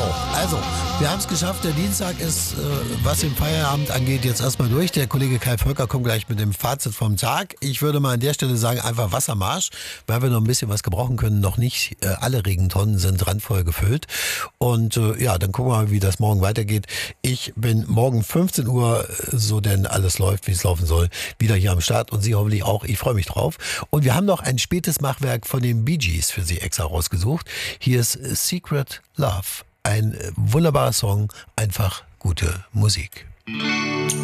Also, wir haben es geschafft. Der Dienstag ist, was den Feierabend angeht, jetzt erstmal durch. Der Kollege Kai Völker kommt gleich mit dem Fazit vom Tag. Ich würde mal an der Stelle sagen, einfach Wassermarsch, weil wir noch ein bisschen was gebrauchen können. Noch nicht alle Regentonnen sind randvoll gefüllt. Und ja, dann gucken wir mal, wie das morgen weitergeht. Ich bin morgen 15 Uhr, so denn alles läuft, wie es laufen soll, wieder hier am Start und Sie hoffentlich auch. Ich freue mich drauf. Und wir haben noch ein spätes Machwerk von den Bee Gees für Sie extra rausgesucht. Hier ist Secret Love. Ein wunderbarer Song, einfach gute Musik.